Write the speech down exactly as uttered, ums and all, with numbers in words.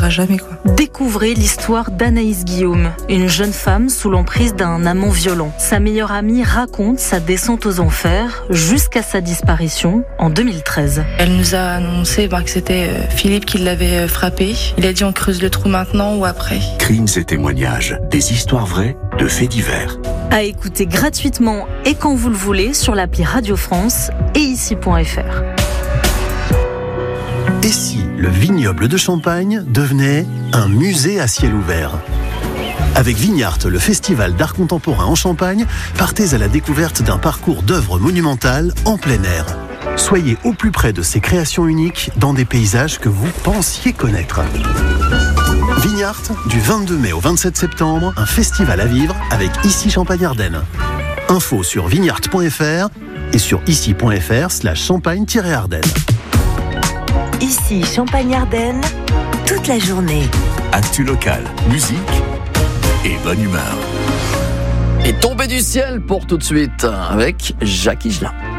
oubliera jamais, quoi. Découvrez l'histoire d'Anaïs Guillaume, une jeune femme sous l'emprise d'un amant violent. Sa meilleure amie raconte sa descente aux enfers jusqu'à sa disparition en deux mille treize. Elle nous a annoncé bah, que c'était euh, Philippe qui l'avait euh, frappé. Il a dit on creuse le trou maintenant ou après. Crimes et témoignages, des histoires vraies de faits divers. À écouter gratuitement et quand vous le voulez sur l'appli Radio France et ici point f r. Et si le vignoble de Champagne devenait un musée à ciel ouvert ? Avec Vignart, le festival d'art contemporain en Champagne, partez à la découverte d'un parcours d'œuvres monumentales en plein air. Soyez au plus près de ces créations uniques dans des paysages que vous pensiez connaître. Vignart, du vingt-deux mai au vingt-sept septembre, un festival à vivre avec Ici Champagne-Ardenne. Info sur vignart point f r et sur ici point f r slash champagne-ardenne. Ici Champagne-Ardenne, toute la journée. Actu locale, musique et bonne humeur. Et tomber du ciel pour tout de suite avec Jacques Higelin.